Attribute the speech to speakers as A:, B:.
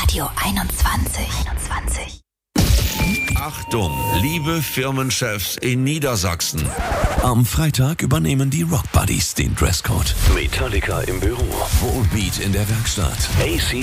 A: Radio 21.
B: Achtung, liebe Firmenchefs in Niedersachsen.
C: Am Freitag übernehmen die Rock Buddies den Dresscode.
D: Metallica im Büro.
C: Volbeat in der Werkstatt.
D: AC